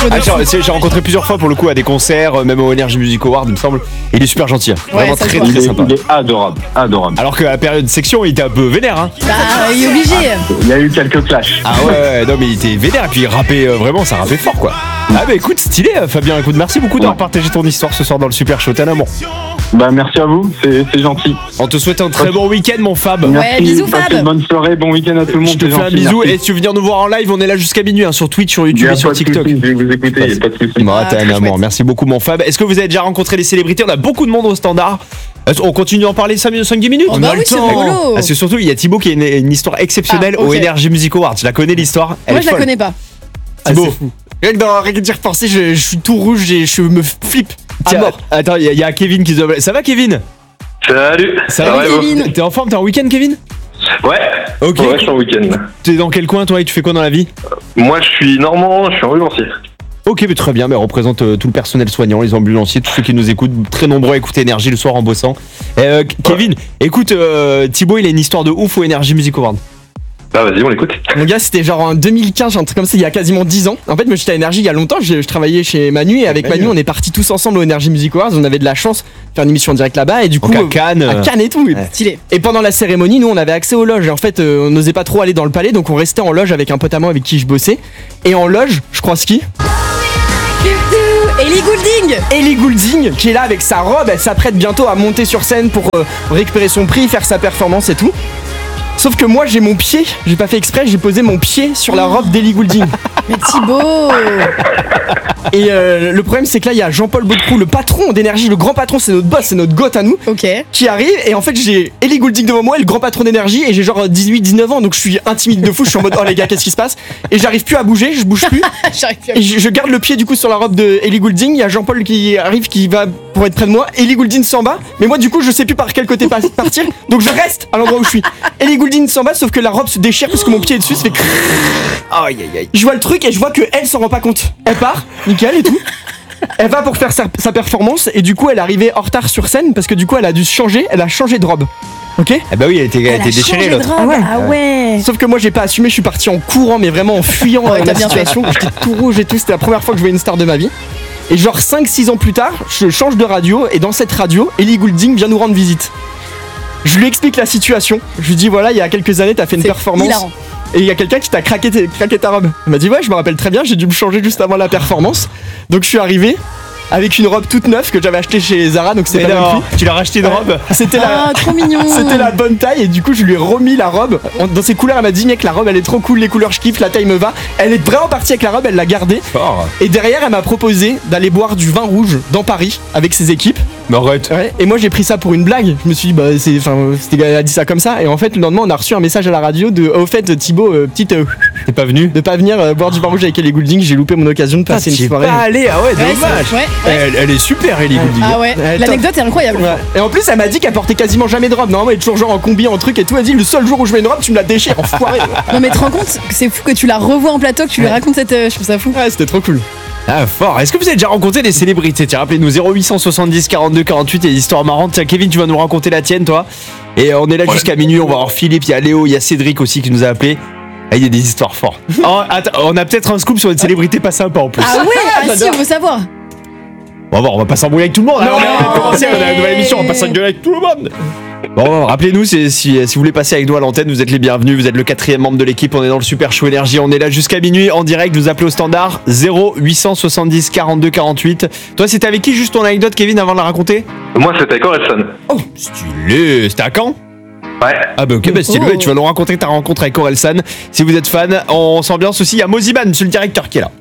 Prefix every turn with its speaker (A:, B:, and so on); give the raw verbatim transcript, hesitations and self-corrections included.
A: Ah, j'ai, j'ai rencontré plusieurs fois pour le coup à des concerts, même au Energy Music Award, il me semble. Et il est super gentil, hein. Vraiment
B: Ouais,
A: très
B: très,
A: très sympa.
C: Il est adorable, adorable.
A: Alors qu'à la période section, il était un peu vénère, hein.
B: Bah, il est obligé.
C: Il y a eu quelques clashs.
A: Ah ouais, ouais, non mais il était vénère et puis il rappait euh, vraiment, ça rappait fort quoi. Ah bah écoute, stylé Fabien, écoute, merci beaucoup d'avoir partagé ton histoire ce soir dans le Super Show, t'es un amour.
C: Bah merci à vous, c'est, c'est gentil.
A: On te souhaite un très bon week-end mon Fab.
B: Ouais, bisous,
C: passez
B: Fab.
C: une bonne soirée, bon week-end à tout le monde.
A: Je te
C: c'est
A: fais un
C: gentil,
A: bisou
C: merci.
A: et si tu veux venir nous voir en live, on est là jusqu'à minuit hein, sur Twitch, sur
C: Il y
A: YouTube
C: a
A: et sur
C: pas de
A: TikTok.
C: soucis, je vais vous écouter, il n'y a pas de soucis.
A: Bon, t'es
B: Ah,
A: un
B: très
A: amour,
B: chouette.
A: merci beaucoup mon Fab. Est-ce que vous avez déjà rencontré les célébrités? On a beaucoup de monde au standard. Est-ce- On continue d'en parler cinq dix minutes?
B: Oh, bah oui, c'est rigolo.
A: Parce que surtout, il y a Thibaut qui a une, une histoire exceptionnelle
B: Ah, ok.
A: au Energy Music Awards. Tu la connais l'histoire? Elle
B: Moi,
A: est
B: je la
A: folle.
B: connais pas.
A: Thibaut.
D: Ah, c'est fou. Rien que dans rien que d'y repenser, je, je suis tout rouge et je me flippe à
A: Tiens,
D: mort.
A: attends, il y, a- il y a Kevin qui se... Ça va Kevin?
E: Salut.
A: Ça
B: Salut,
A: va
B: Kevin.
A: T'es en forme? T'es en week-end Kevin?
E: Ouais.
A: Ok.
E: Ouais, je suis en week-end.
A: T'es dans quel coin toi et tu fais quoi dans la vie?
E: Moi, je suis normand, je suis en ambulancier.
A: Ok, mais très bien, mais on représente euh, tout le personnel soignant, les ambulanciers, tous ceux qui nous écoutent, très nombreux à écouter Énergie le soir en bossant. Euh, Kevin, écoute, euh, Thibaut, il a une histoire de ouf au Energy Music Award.
E: Bah vas-y, on l'écoute.
D: Mon gars, c'était genre en deux mille quinze, un truc comme ça, il y a quasiment dix ans. En fait, moi j'étais à Énergie il y a longtemps, je, je travaillais chez Manu et avec Manu, on est partis tous ensemble au Energy Music Awards. On avait de la chance de faire une émission en direct là-bas et du coup.
A: Donc à
D: euh,
A: Cannes.
D: à Cannes et tout. et-
B: Stylé.
D: Et pendant la cérémonie, nous on avait accès aux loges. Et en fait, euh, on n'osait pas trop aller dans le palais, donc on restait en loge avec un pote à moi avec qui je bossais. Et en loge, je crois qui
B: Ellie Goulding.
D: Ellie Goulding qui est là avec sa robe, elle s'apprête bientôt à monter sur scène pour euh, récupérer son prix, faire sa performance et tout. Sauf que moi j'ai mon pied, j'ai pas fait exprès, j'ai posé mon pied sur la robe d'Ellie Goulding.
B: Mais Thibaut.
D: Et euh, le problème c'est que là il y a Jean-Paul Baudecroux, le patron d'Énergie, le grand patron, c'est notre boss, c'est notre goth à nous,
B: Ok.
D: qui arrive. Et en fait j'ai Ellie Goulding devant moi et le grand patron d'Énergie et j'ai genre dix-huit dix-neuf ans, donc je suis intimide de fou, je suis en mode oh les gars qu'est-ce qui se passe. Et j'arrive plus à bouger, je bouge plus.
B: J'arrive plus à
D: Et je, je garde le pied du coup sur la robe de Ellie Goulding. Il y a Jean-Paul qui arrive, qui va pour être près de moi. Ellie Goulding s'en bat, mais moi du coup je sais plus par quel côté pas- partir. Donc je reste à l'endroit où je suis. Ellie Goulding s'en bat, sauf que la robe se déchire parce que mon pied est dessus. Ça fait.
A: Aïe aïe aïe.
D: Je vois le truc et je vois que elle s'en rend pas compte. Elle part, nickel et tout. Elle va pour faire sa, sa performance et du coup elle est arrivée en retard sur scène parce que du coup elle a dû se changer. Elle a changé de robe. Ok.
A: Eh bah oui, elle était, elle
B: Elle a
A: était déchirée
B: changé de
A: l'autre.
B: robe.
D: Ah ouais.
B: Ah ouais.
D: Sauf que moi j'ai pas assumé, je suis parti en courant mais vraiment en fuyant
B: Ouais,
D: euh,
B: t'as
D: la
B: bien fait.
D: situation. J'étais tout rouge et tout, c'était la première fois que je voyais une star de ma vie. Et genre cinq six ans plus tard, je change de radio et dans cette radio, Ellie Goulding vient nous rendre visite. Je lui explique la situation, je lui dis voilà, il y a quelques années t'as fait une
B: C'est
D: performance
B: hilarant.
D: et il y a quelqu'un qui t'a craqué, t- craqué ta robe. Elle m'a dit ouais, je me rappelle très bien, j'ai dû me changer juste avant la performance. Donc je suis arrivé avec une robe toute neuve que j'avais achetée chez Zara, donc c'était
A: Mais
D: pas le même
A: non,
D: prix.
A: tu l'as racheté une robe?
D: C'était la,
B: Ah, trop mignon.
D: c'était la bonne taille et du coup je lui ai remis la robe En- dans ses couleurs. Elle m'a dit mec, la robe elle est trop cool, les couleurs je kiffe, la taille me va. Elle est vraiment partie avec la robe, elle l'a gardée
A: Fort.
D: et derrière elle m'a proposé d'aller boire du vin rouge dans Paris avec ses équipes.
A: Mais arrête.
D: Ouais. Et moi j'ai pris ça pour une blague. Je me suis dit bah c'est, enfin c'était, elle a dit ça comme ça et en fait le lendemain on a reçu un message à la radio de au fait Thibaut euh, petite euh,
A: T'es pas venu?
D: de pas venir euh, boire du vin rouge avec Ellie Goulding. J'ai loupé mon occasion de passer
A: T'y
D: une
A: es
D: soirée.
A: pas allé, ah ouais,
B: Ouais,
A: dommage.
B: c'est- ouais, ouais.
A: Elle, elle est super, Ellie Goulding.
B: Ah ouais.
D: Ouais,
B: L'anecdote est incroyable.
D: Ouais. Et en plus elle m'a dit qu'elle portait quasiment jamais de robe. Normalement elle est toujours genre en combi, en truc et tout. Elle dit le seul jour où je mets une robe tu me la déchires, enfoiré.
B: Non mais te rends compte que c'est fou que tu la revois en plateau, que tu lui
D: Ouais.
B: racontes cette. euh, Je trouve ça fou.
D: Ouais c'était trop cool.
A: Ah fort. Est-ce que vous avez déjà rencontré des célébrités? Tiens, rappelez-nous zéro huit soixante-dix quarante-deux quarante-huit et des histoires marrantes. Tiens, Kevin, tu vas nous raconter la tienne, toi. Et on est là
E: Ouais.
A: jusqu'à minuit. On va voir Philippe, il y a Léo, il y a Cédric aussi qui nous a appelé. Ah, il y a des histoires fortes. Oh, attends, on a peut-être un scoop sur une célébrité pas sympa en plus.
B: Ah ouais. Ah si, on veut savoir.
A: On va voir, on va pas s'embrouiller avec tout le monde.
D: Non,
A: on a
D: non,
A: commencé, on a une nouvelle
B: mais-
A: émission, on va pas s'engueuler avec tout le monde. Bon, rappelez-nous, c'est- si, si vous voulez passer avec nous à l'antenne, vous êtes les bienvenus. Vous êtes le quatrième membre de l'équipe. On est dans le Super Show Énergie. On est là jusqu'à minuit en direct. Vous appelez au standard zéro huit soixante-dix quarante-deux quarante-huit. Toi, c'était avec qui juste ton anecdote, Kevin, avant de la raconter?
E: Moi, c'était Corelson.
A: Oh, stylé. C'était à Caen?
E: Ouais.
A: Ah bah ok, bah stylé.
B: Oh.
A: Tu vas nous raconter ta rencontre avec Orelsan. Si vous êtes fan, on s'ambiance aussi. Il y a Moziman, monsieur le directeur, qui est là.